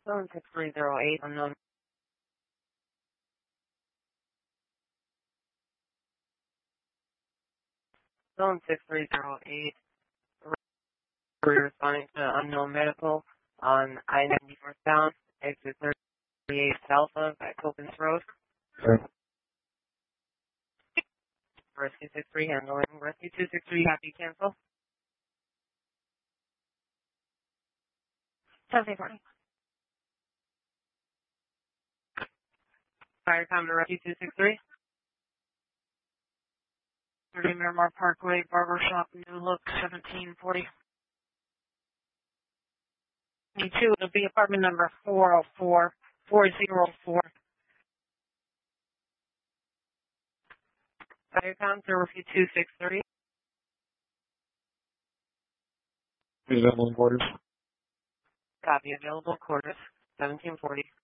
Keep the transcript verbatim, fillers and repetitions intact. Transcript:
Zone six three zero eight, unknown. Zone six three zero eight, we're responding to unknown medical on I ninety-four south, exit thirty-eight Alpha at Copens Road. Okay. Rescue six three handling. Rescue two six three, happy cancel. seventy forty. Fire com to Rescue two six three. thirty Miramar Parkway, Barbershop, New Look, seventeen forty. Me too. It'll be apartment number four oh four, four oh four. Fire com to Rescue two six three. Available in quarters. Copy, available quarters, seventeen forty.